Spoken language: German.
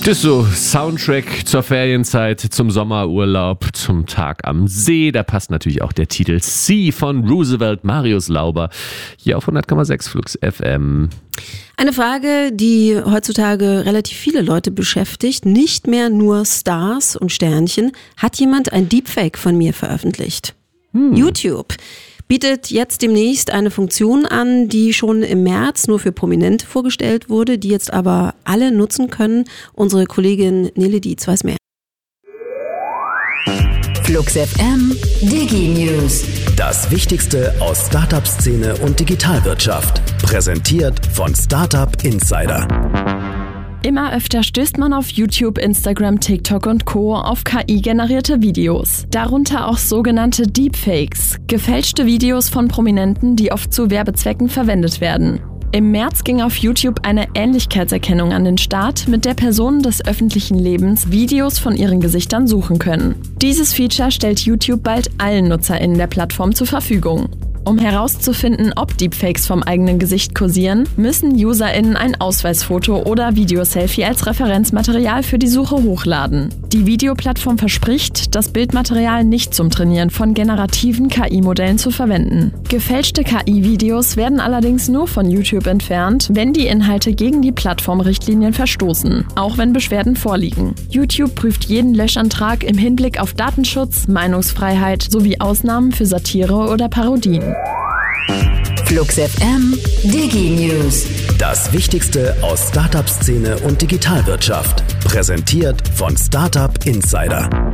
Das ist so Soundtrack zur Ferienzeit, zum Sommerurlaub, zum Tag am See. Da passt natürlich auch der Titel Sea von Roosevelt Marius Lauber hier auf 100,6 Flux FM. Eine Frage, die heutzutage relativ viele Leute beschäftigt, nicht mehr nur Stars und Sternchen. Hat jemand ein Deepfake von mir veröffentlicht? YouTube bietet jetzt demnächst eine Funktion an, die schon im März nur für Prominente vorgestellt wurde, die jetzt aber alle nutzen können. Unsere Kollegin Nele Dietz weiß mehr. Flux FM Digi News. Das Wichtigste aus Startup-Szene und Digitalwirtschaft. Präsentiert von Startup Insider. Immer öfter stößt man auf YouTube, Instagram, TikTok und Co. auf KI-generierte Videos. Darunter auch sogenannte Deepfakes, gefälschte Videos von Prominenten, die oft zu Werbezwecken verwendet werden. Im März ging auf YouTube eine Ähnlichkeitserkennung an den Start, mit der Personen des öffentlichen Lebens Videos von ihren Gesichtern suchen können. Dieses Feature stellt YouTube bald allen NutzerInnen der Plattform zur Verfügung. Um herauszufinden, ob Deepfakes vom eigenen Gesicht kursieren, müssen UserInnen ein Ausweisfoto oder Videoselfie als Referenzmaterial für die Suche hochladen. Die Videoplattform verspricht, das Bildmaterial nicht zum Trainieren von generativen KI-Modellen zu verwenden. Gefälschte KI-Videos werden allerdings nur von YouTube entfernt, wenn die Inhalte gegen die Plattformrichtlinien verstoßen, auch wenn Beschwerden vorliegen. YouTube prüft jeden Löschantrag im Hinblick auf Datenschutz, Meinungsfreiheit sowie Ausnahmen für Satire oder Parodien. Flux FM Digi News. Das Wichtigste aus Startup-Szene und Digitalwirtschaft. Präsentiert von Startup Insider.